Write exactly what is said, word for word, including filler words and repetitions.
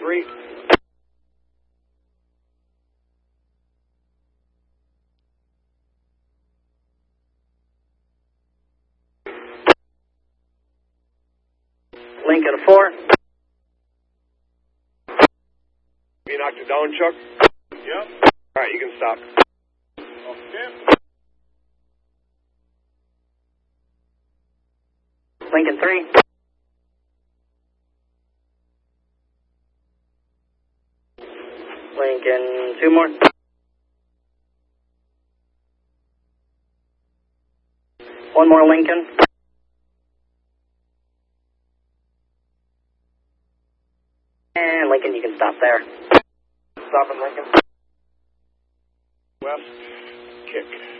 three. Lincoln four. You knocked it down, Chuck? Yep. All right, you can stop. Okay. Lincoln three. Lincoln two more. One more Lincoln. And Lincoln, you can stop there. Stopping, Lincoln. West, kick.